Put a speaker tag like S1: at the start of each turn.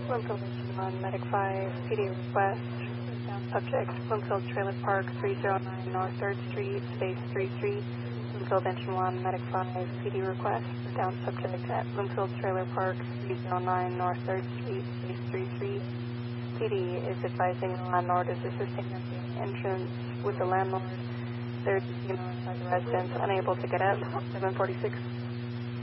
S1: Bloomfield Engine 1, Medic 5, PD request. Down subject, Bloomfield Trailer Park, 309 North 3rd Street, space 33. Bloomfield Engine 1, Medic 5, PD request. Down subject at Bloomfield Trailer Park, 309 North 3rd Street, space 33. PD is advising the landlord is assisting them in the entrance with the landlord. There's a female inside the residence unable to get out. 746.